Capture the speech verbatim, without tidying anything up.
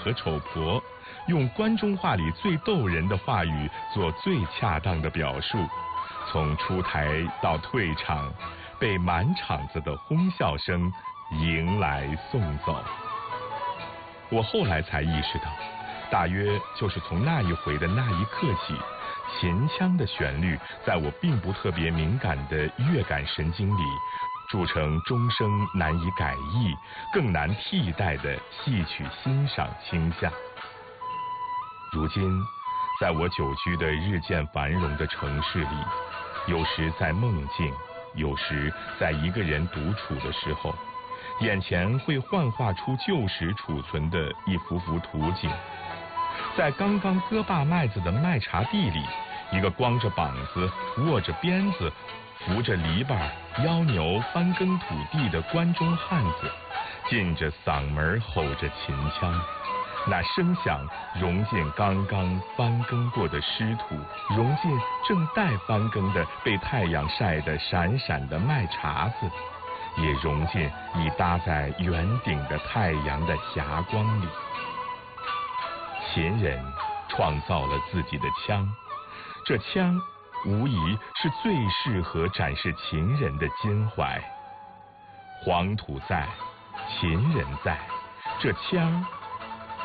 和丑婆，用关中话里最逗人的话语做最恰当的表述，从出台到退场，被满场子的哄笑声迎来送走。我后来才意识到，大约就是从那一回的那一刻起，秦腔的旋律在我并不特别敏感的乐感神经里铸成终生难以改易、更难替代的戏曲欣赏倾向。如今，在我久居的日渐繁荣的城市里，有时在梦境，有时在一个人独处的时候，眼前会幻化出旧时储存的一幅幅图景。在刚刚割罢麦子的麦茶地里，一个光着膀子、握着鞭子、扶着篱笆、腰牛翻耕土地的关中汉子，尽着嗓门吼着秦腔，那声响融进刚刚翻耕过的湿土，融进正待翻耕的被太阳晒得闪闪的麦茬子，也融进已搭在圆顶的太阳的霞光里。秦人创造了自己的腔，这腔无疑是最适合展示秦人的襟怀。黄土在，秦人在，这腔